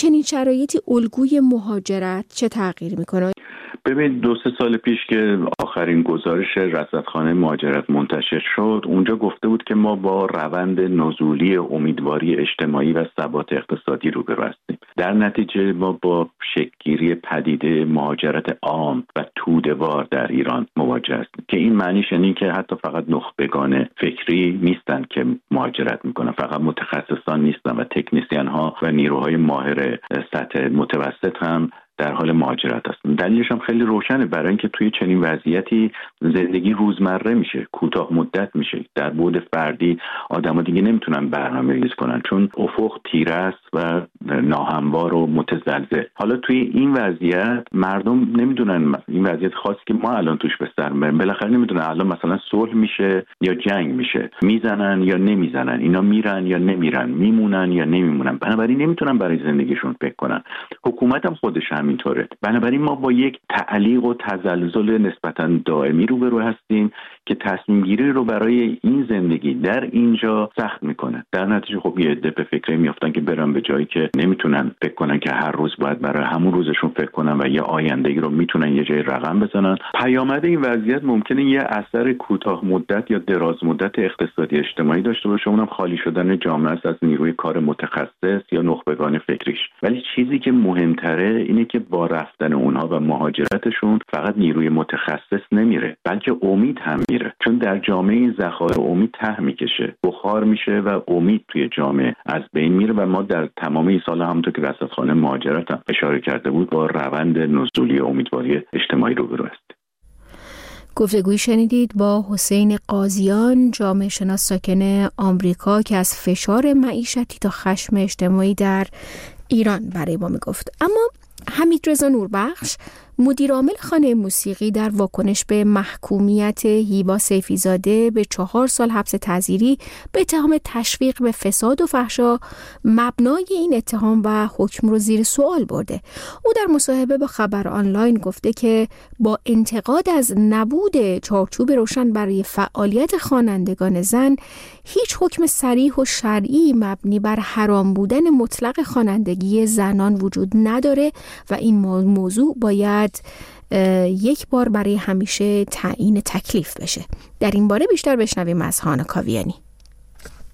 چنین شرایطی الگوی مهاجرت چه تغییر میکنه؟ ببین 2-3 سال پیش که آخرین گزارش رصدخانه مهاجرت منتشر شد، اونجا گفته بود که ما با روند نزولی امیدواری اجتماعی و ثبات اقتصادی روبرو هستیم. در نتیجه ما با شکل‌گیری پدیده مهاجرت عام و توده‌وار در ایران مواجه هستیم که این معنیش اینه که حتی فقط نخبگان فکری نیستن که مهاجرت میکنن، فقط متخصصان نیستن و تکنیسیان ها و نیروهای ماهر سطح متوسط هم در حال مهاجرت هستن. دلیلش هم خیلی روشنه، برای اینکه توی چنین وضعیتی زندگی روزمره میشه، کوتاه مدت میشه. در بعد فردی آدما دیگه نمیتونن برنامه‌ریزی کنن چون افق تیره است و ناهموار و متزلزل. حالا توی این وضعیت مردم نمیدونن، این وضعیت خاصی که ما الان توش به سر میبریم، بالاخره نمیدونن الان مثلا صلح میشه یا جنگ میشه، میزنن یا نمیزنن، اینا میرن یا نمیرن، میمونن یا نمیمونن. بنابراین نمیتونن برای زندگیشون فکر کنن. حکومت هم خودش همینطوره. بنابراین ما با یک تعلیق و تزلزل نسبتاً دائمی روبرو هستیم که تصمیم گیری رو برای این زندگی در اینجا سخت میکنه. در نتیجه خب یه عده به فکر میافتن که برن به جایی که نمیتونن فکر کنن که هر روز باید برای همون روزشون فکر کنن و یه آینده‌ای رو میتونن یه جای رقم بزنن. پیامد این وضعیت ممکنه یه اثر کوتاه مدت یا دراز مدت اقتصادی اجتماعی داشته باشه، اونم خالی شدن جامعه است از نیروی کار متخصص یا نخبگان فکریش. ولی چیزی که مهمتره اینه که با رفتن اونها و مهاجرتشون فقط نیروی متخصص نمیره، بلکه امید هم میره، چون در جامعه ذخایر امید ته میکشه، بخار میشه و امید توی جامعه از بین میره و ما در تمام این سال همونطور که رصدخانه مهاجرت هم اشاره کرده بود با روند نزولی امیدواری اجتماعی روبرو هستیم. گفتگویی شنیدید با حسین قاضیان، جامعه شناس ساکن آمریکا که از فشار معیشتی تا خشم اجتماعی در ایران برای ما میگفت. اما حمیدرضا نوربخش، مدیر عامل خانه موسیقی، در واکنش به محکومیت هیوا سیفی‌زاده به 4 سال حبس تعزیری به اتهام تشویق به فساد و فحشا، مبنای این اتهام و حکم رو زیر سوال برده. او در مصاحبه با خبر آنلاین گفته که با انتقاد از نبود چارچوب روشن برای فعالیت خوانندگان زن، هیچ حکم صریح و شرعی مبنی بر حرام بودن مطلق خوانندگی زنان وجود نداره و این موضوع باید یک بار برای همیشه تعیین تکلیف بشه. در این باره بیشتر بشنویم از هانا کاویانی.